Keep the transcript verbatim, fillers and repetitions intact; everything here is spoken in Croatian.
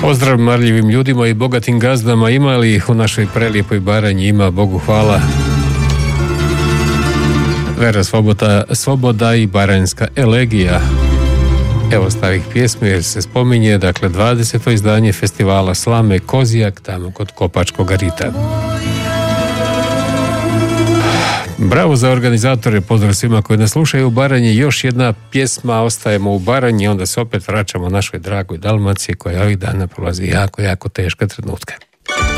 Pozdrav marljivim ljudima i bogatim gazdama, ima li ih u našoj prelijepoj Baranji? Ima, Bogu hvala. Vera Svoboda, Svoboda i Baranjska elegija. Evo starih pjesmi jer se spominje, dakle, dvadeseto izdanje festivala Slame Kozijak tamo kod Kopačkog rita. Bravo za organizatore, pozdrav svima koji nas slušaju u Baranji. Još jedna pjesma, ostajemo u Baranji, onda se opet vraćamo našoj dragoj Dalmaciji koja ovih dana prolazi jako, jako teške trenutke.